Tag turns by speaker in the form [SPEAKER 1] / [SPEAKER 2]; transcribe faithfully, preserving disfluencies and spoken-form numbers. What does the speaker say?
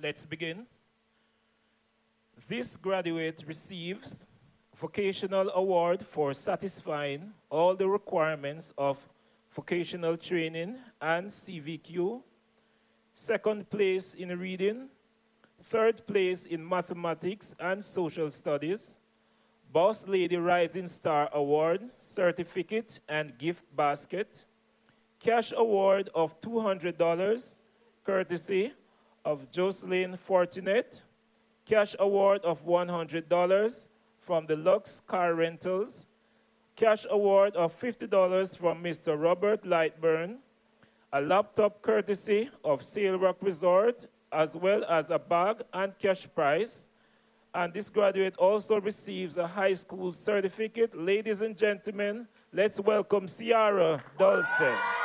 [SPEAKER 1] let's begin. This graduate receives Vocational Award for satisfying all the requirements of vocational training and C V Q, second place in reading, third place in mathematics and social studies, Boss Lady Rising Star Award, certificate and gift basket, cash award of two hundred dollars, courtesy of Jocelyn Fortinet, cash award of one hundred dollars from the Lux Car Rentals, cash award of fifty dollars from Mister Robert Lightburn, a laptop courtesy of Sail Rock Resort, as well as a bag and cash prize. And this graduate also receives a high school certificate. Ladies and gentlemen, let's welcome Ciara Dulce.